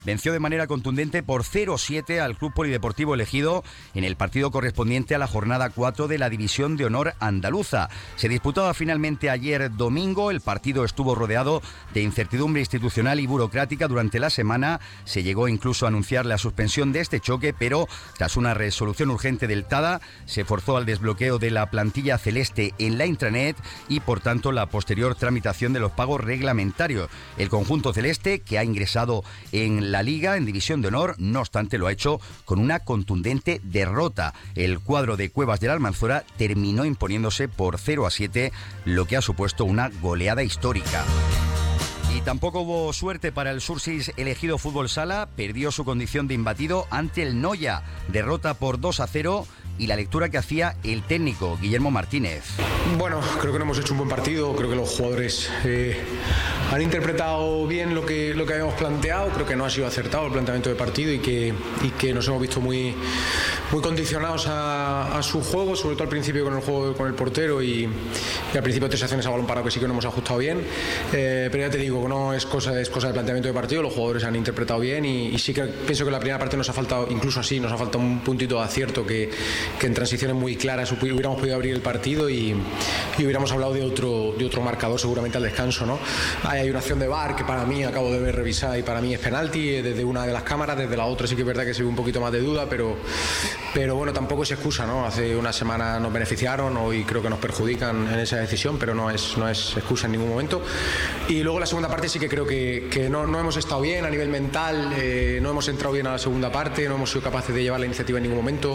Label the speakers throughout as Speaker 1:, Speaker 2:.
Speaker 1: venció de manera contundente por 0-7 al Club Polideportivo El Ejido en el partido correspondiente a la jornada 4 de la División de Honor Andaluza. Se disputaba finalmente ayer domingo. El partido estuvo rodeado de incertidumbre institucional y burocrática durante la semana. Se llegó incluso a anunciar la suspensión de este choque, pero tras una resolución urgente del TADA se forzó al desbloqueo de la plantilla celeste en la intranet y por tanto la posterior tramitación de los pagos reglamentarios. El conjunto celeste, que ha ingresado en la Liga en División de Honor, no obstante lo ha hecho con una contundente derrota. El cuadro de Cuevas de la Almanzora terminó imponiéndose por 0-7, lo que ha supuesto una goleada histórica. Y tampoco hubo suerte para el Sursis El Ejido Fútbol Sala, perdió su condición de imbatido ante el Noya, derrota por 2-0. Y la lectura que hacía el técnico Guillermo Martínez.
Speaker 2: Bueno, creo que no hemos hecho un buen partido, creo que los jugadores han interpretado bien lo que habíamos planteado, creo que no ha sido acertado el planteamiento de partido y que nos hemos visto muy condicionados a su juego, sobre todo al principio con el juego con el portero y al principio 3 acciones a balón parado que sí que no hemos ajustado bien, pero ya te digo, no es cosa del planteamiento de partido, los jugadores han interpretado bien y sí que pienso que en la primera parte nos ha faltado, incluso así, nos ha faltado un puntito de acierto que en transiciones muy claras hubiéramos podido abrir el partido y hubiéramos hablado de otro marcador seguramente al descanso, ¿no? Hay una acción de VAR que para mí acabo de ver revisada y para mí es penalti desde una de las cámaras, desde la otra sí que es verdad que se ve un poquito más de duda, pero bueno, tampoco es excusa, ¿no? Hace una semana nos beneficiaron, hoy creo que nos perjudican en esa decisión, pero no es excusa en ningún momento. Y luego la segunda parte sí que creo que no hemos estado bien a nivel mental, no hemos entrado bien a la segunda parte, no hemos sido capaces de llevar la iniciativa en ningún momento.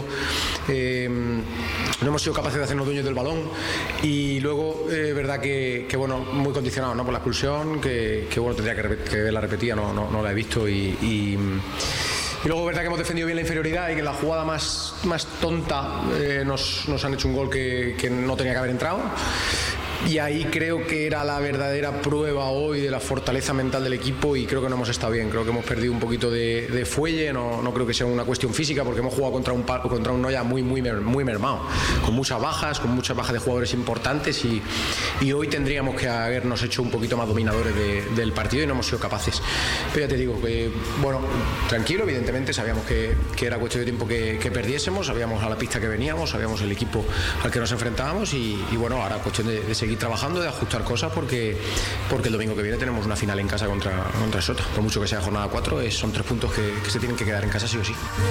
Speaker 2: No hemos sido capaces de hacernos dueños del balón y luego verdad que bueno, muy condicionado, ¿no? Por la expulsión que bueno, tendría que ver la repetida, no la he visto y luego verdad que hemos defendido bien la inferioridad y que en la jugada más tonta nos han hecho un gol que no tenía que haber entrado. Y ahí creo que era la verdadera prueba hoy de la fortaleza mental del equipo y creo que no hemos estado bien, creo que hemos perdido un poquito de fuelle, no creo que sea una cuestión física porque hemos jugado contra un Noya muy mermado, con muchas bajas de jugadores importantes y hoy tendríamos que habernos hecho un poquito más dominadores del partido y no hemos sido capaces. Pero ya te digo que, bueno, tranquilo, evidentemente sabíamos que era cuestión de tiempo que perdiésemos, sabíamos a la pista que veníamos, sabíamos el equipo al que nos enfrentábamos y bueno, ahora cuestión de seguir trabajando, de ajustar cosas porque el domingo que viene tenemos una final en casa contra Sota. Por mucho que sea jornada 4, son 3 puntos que se tienen que quedar en casa sí o sí.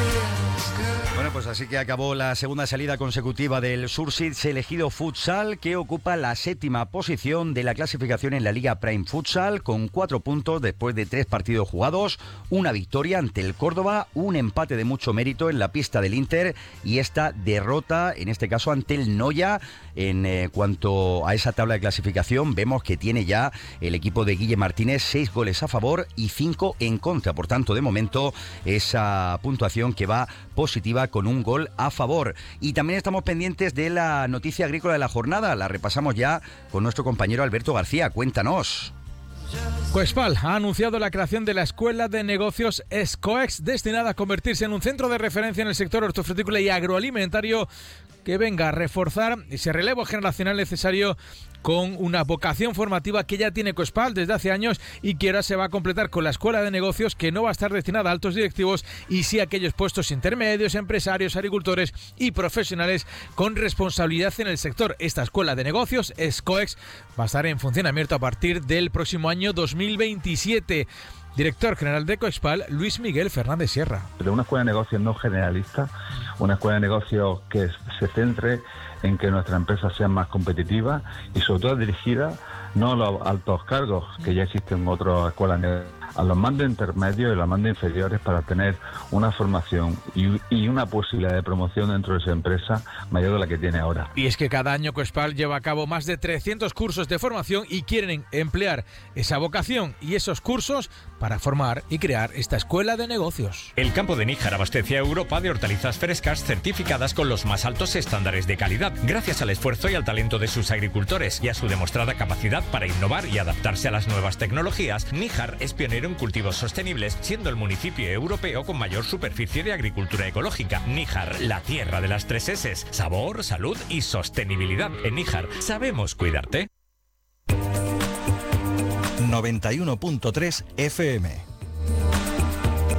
Speaker 1: Bueno, pues así que acabó la segunda salida consecutiva del Sursis El Ejido Futsal, que ocupa la 7ª posición de la clasificación en la Liga Prime Futsal, con 4 puntos después de 3 partidos jugados, una victoria ante el Córdoba, un empate de mucho mérito en la pista del Inter y esta derrota, en este caso ante el Noya. En cuanto a esa tabla de clasificación, vemos que tiene ya el equipo de Guille Martínez 6 goles a favor y 5 en contra. Por tanto, de momento, esa puntuación que va positiva con un gol a favor. Y también estamos pendientes de la noticia agrícola de la jornada. La repasamos ya con nuestro compañero Alberto García. Cuéntanos.
Speaker 3: Coespal ha anunciado la creación de la Escuela de Negocios SCOEX, destinada a convertirse en un centro de referencia en el sector hortofrutícola y agroalimentario que venga a reforzar ese relevo generacional necesario con una vocación formativa que ya tiene Coespal desde hace años y que ahora se va a completar con la Escuela de Negocios, que no va a estar destinada a altos directivos y sí a aquellos puestos intermedios, empresarios, agricultores y profesionales con responsabilidad en el sector. Esta Escuela de Negocios, SCOEX, va a estar en funcionamiento a partir del próximo año 2027. Director general de Coespal, Luis Miguel Fernández Sierra.
Speaker 4: De una escuela de negocios no generalista, una escuela de negocios que se centre en que nuestra empresa sea más competitiva y sobre todo dirigida no a los altos cargos, que ya existen otras escuelas de negocios, a los mandos intermedios y los mandos inferiores para tener una formación y una posibilidad de promoción dentro de esa empresa mayor de la que tiene ahora.
Speaker 3: Y es que cada año Coespal lleva a cabo más de 300 cursos de formación y quieren emplear esa vocación y esos cursos para formar y crear esta escuela de negocios.
Speaker 5: El campo de Níjar abastece a Europa de hortalizas frescas certificadas con los más altos estándares de calidad, gracias al esfuerzo y al talento de sus agricultores y a su demostrada capacidad para innovar y adaptarse a las nuevas tecnologías. Níjar es pionero en cultivos sostenibles, siendo el municipio europeo con mayor superficie de agricultura ecológica. Níjar, la tierra de las 3 S: sabor, salud y sostenibilidad. En Níjar sabemos cuidarte.
Speaker 6: 91.3 FM.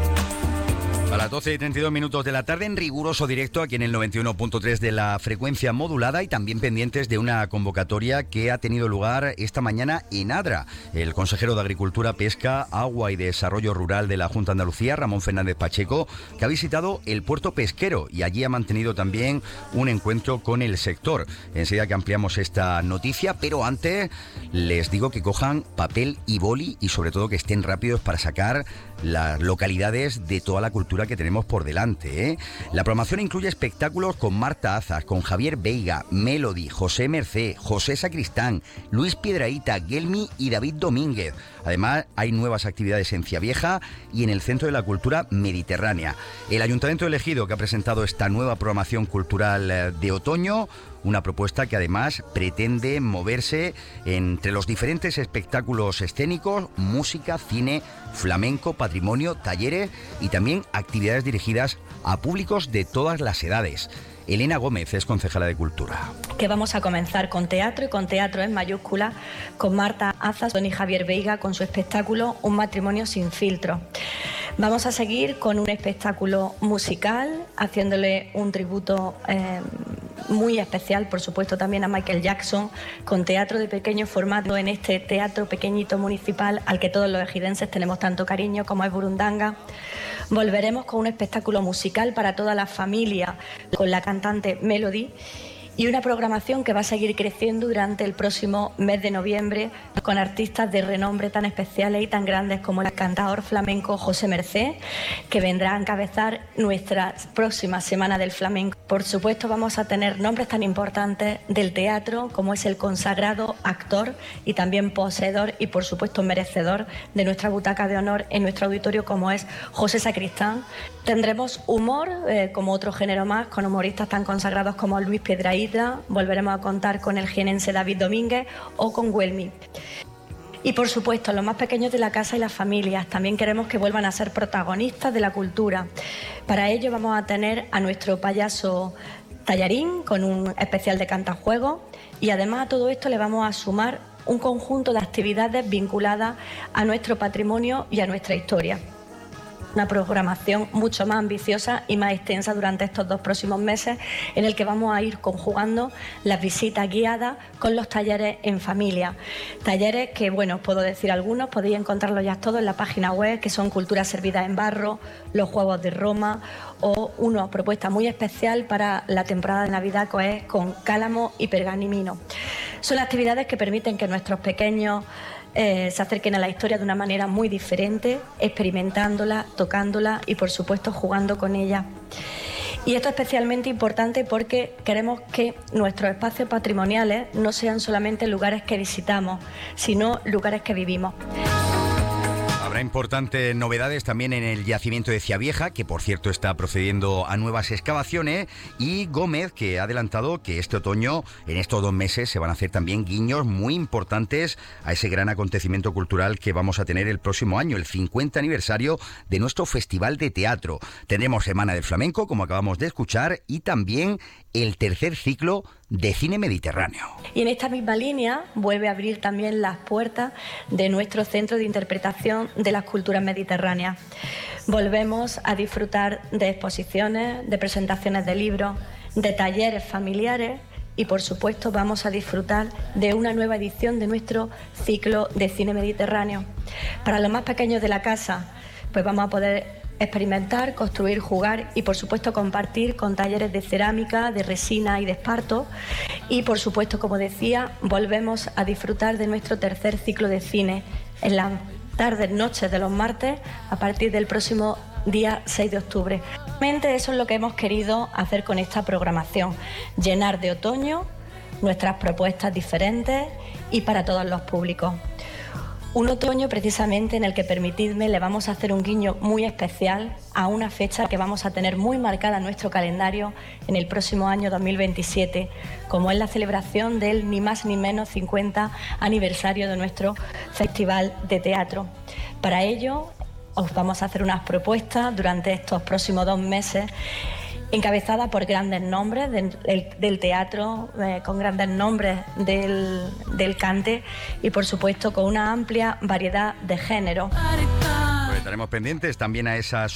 Speaker 1: Las 12:32 de la tarde, en riguroso directo aquí en el 91.3 de la frecuencia modulada, y también pendientes de una convocatoria que ha tenido lugar esta mañana en Adra. El consejero de Agricultura, Pesca, Agua y Desarrollo Rural de la Junta de Andalucía, Ramón Fernández Pacheco, que ha visitado el puerto pesquero y allí ha mantenido también un encuentro con el sector. Enseguida que ampliamos esta noticia, pero antes les digo que cojan papel y boli y sobre todo que estén rápidos para sacar las localidades de toda la cultura que tenemos por delante, ¿eh? La programación incluye espectáculos con Marta Azas, con Javier Veiga, Melody, José Mercé, José Sacristán, Luis Piedrahita, Gelmi y David Domínguez. Además, hay nuevas actividades en Ciavieja y en el Centro de la Cultura Mediterránea. El Ayuntamiento de Ejido, que ha presentado esta nueva programación cultural de otoño, una propuesta que además pretende moverse entre los diferentes espectáculos escénicos, música, cine, flamenco, patrimonio, talleres y también actividades dirigidas a públicos de todas las edades. Elena Gómez es concejala de Cultura.
Speaker 6: Que vamos a comenzar con teatro, y con teatro en mayúscula, con Marta Azas y Javier Veiga con su espectáculo Un matrimonio sin filtro. Vamos a seguir con un espectáculo musical, haciéndole un tributo muy especial, por supuesto, también a Michael Jackson, con teatro de pequeño formato en este teatro pequeñito municipal al que todos los ejidenses tenemos tanto cariño, como es Burundanga. Volveremos con un espectáculo musical para toda la familia, con la cantante Melody, y una programación que va a seguir creciendo durante el próximo mes de noviembre con artistas de renombre tan especiales y tan grandes como el cantador flamenco José Mercé, que vendrá a encabezar nuestra próxima Semana del Flamenco. Por supuesto, vamos a tener nombres tan importantes del teatro como es el consagrado actor y también poseedor y por supuesto merecedor de nuestra butaca de honor en nuestro auditorio como es José Sacristán. Tendremos humor como otro género más, con humoristas tan consagrados como Luis Piedrahita. Volveremos a contar con el jienense David Domínguez o con Gelmi. Y por supuesto, los más pequeños de la casa y las familias también queremos que vuelvan a ser protagonistas de la cultura. Para ello vamos a tener a nuestro payaso Tallarín con un especial de cantajuegos, y además a todo esto le vamos a sumar un conjunto de actividades vinculadas a nuestro patrimonio y a nuestra historia. Una programación mucho más ambiciosa y más extensa durante estos 2 próximos meses, en el que vamos a ir conjugando las visitas guiadas con los talleres en familia. Talleres que, bueno, puedo decir algunos, podéis encontrarlos ya todos en la página web, que son Cultura Servida en Barro, Los Juegos de Roma, o una propuesta muy especial para la temporada de Navidad, que es con cálamo y pergamino. Son actividades que permiten que nuestros pequeños se acerquen a la historia de una manera muy diferente, experimentándola, tocándola y por supuesto jugando con ella. Y esto es especialmente importante porque queremos que nuestros espacios patrimoniales no sean solamente lugares que visitamos, sino lugares que vivimos.
Speaker 1: Habrá importantes novedades también en el yacimiento de Ciavieja, que por cierto está procediendo a nuevas excavaciones, y Gómez, que ha adelantado que este otoño, en estos 2 meses, se van a hacer también guiños muy importantes a ese gran acontecimiento cultural que vamos a tener el próximo año, el 50 aniversario de nuestro Festival de Teatro. Tendremos Semana del Flamenco, como acabamos de escuchar, y también el tercer ciclo de cine mediterráneo.
Speaker 6: Y en esta misma línea vuelve a abrir también las puertas de nuestro Centro de Interpretación de las Culturas Mediterráneas. Volvemos a disfrutar de exposiciones, de presentaciones de libros, de talleres familiares y por supuesto vamos a disfrutar de una nueva edición de nuestro ciclo de cine mediterráneo. Para los más pequeños de la casa, pues vamos a poder experimentar, construir, jugar y por supuesto compartir con talleres de cerámica, de resina y de esparto. Y por supuesto, como decía, volvemos a disfrutar de nuestro tercer ciclo de cine en las tardes, noches de los martes a partir del próximo día 6 de octubre. Realmente eso es lo que hemos querido hacer con esta programación, llenar de otoño nuestras propuestas diferentes y para todos los públicos. Un otoño precisamente en el que, permitidme, le vamos a hacer un guiño muy especial a una fecha que vamos a tener muy marcada en nuestro calendario en el próximo año 2027, como es la celebración del ni más ni menos 50 aniversario de nuestro Festival de Teatro. Para ello, os vamos a hacer unas propuestas durante estos próximos 2 meses encabezada por grandes nombres del teatro, con grandes nombres del cante y por supuesto con una amplia variedad de géneros.
Speaker 1: Pues estaremos pendientes también a esas